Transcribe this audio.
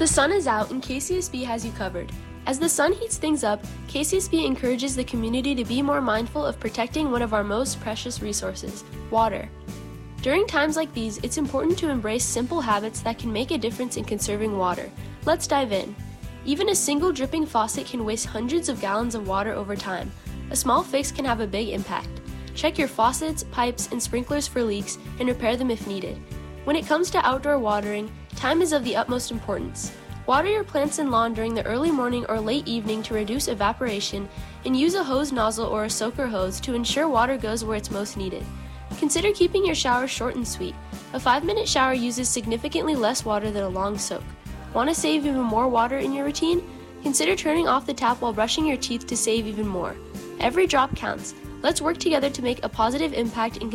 The sun is out and KCSB has you covered. As the sun heats things up, KCSB encourages the community to be more mindful of protecting one of our most precious resources, water. During times like these, it's important to embrace simple habits that can make a difference in conserving water. Let's dive in. Even a single dripping faucet can waste hundreds of gallons of water over time. A small fix can have a big impact. Check your faucets, pipes, and sprinklers for leaks and repair them if needed. When it comes to outdoor watering, time is of the utmost importance. Water your plants and lawn during the early morning or late evening to reduce evaporation, and use a hose nozzle or a soaker hose to ensure water goes where it's most needed. Consider keeping your shower short and sweet. A 5-minute shower uses significantly less water than a long soak. Want to save even more water in your routine? Consider turning off the tap while brushing your teeth to save even more. Every drop counts. Let's work together to make a positive impact in